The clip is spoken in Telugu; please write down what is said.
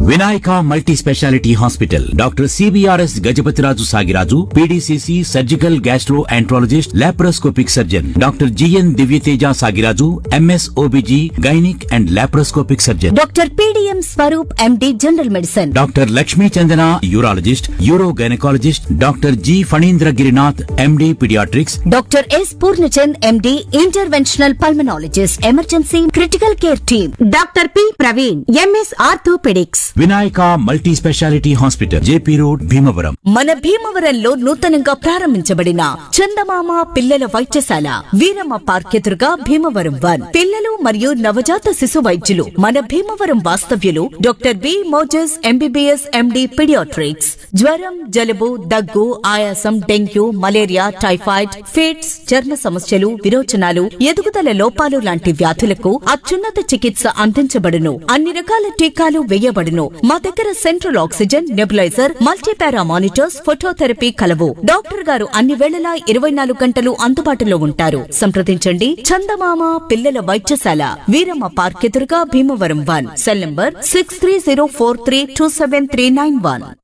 Vinayaka multi speciality hospital doctor CBRS Gajapathiraju Sagiraju PDCC surgical gastro enterologist laparoscopic surgeon doctor GN Divyateja Sagiraju MS OBG gynaec and laparoscopic surgeon doctor PDM Swaroop MD general medicine doctor Lakshmi Chandana urologist euro gynaecologist doctor G Phanindra Girinath MD paediatrics doctor yes Purnachand MD interventional pulmonologist emergency critical care team doctor P Praveen MS orthopaedics Vinayaka multi speciality hospital JP road Bhimavaram. మన భీమవరంలో నూతనంగా ప్రారంభించబడిన చందమామ పిల్లల వైద్యశాల వీరమ్మ పార్క్ ఎదురుగా భీమవరం 1 పిల్లలు మరియు నవజాత శిశు వైద్యులు మన భీమవరం వాస్తవ్యులు doctor B Moses MBBS MD paediatrics. జ్వరం, జలుబు, దగ్గు, ఆయాసం, డెంగ్యూ, మలేరియా, టైఫాయిడ్, ఫిట్స్, చర్మ సమస్యలు, విరోచనాలు, ఎదుగుదల లోపాలు లాంటి వ్యాధులకు అత్యున్నత చికిత్స అందించబడును. అన్ని రకాల టీకాలు వేయబడును. మా దగ్గర central oxygen, nebuliser, multipara monitors, phototherapy కలవు. డాక్టర్ గారు అన్ని వేళలా 24 గంటలు అందుబాటులో ఉంటారు. సంప్రదించండి. చందమామ పిల్లల వైద్యశాల వీరమ్మ పార్క్ ఎదురుగా భీమవరం 1 సెల్ నంబర్ 6304327391.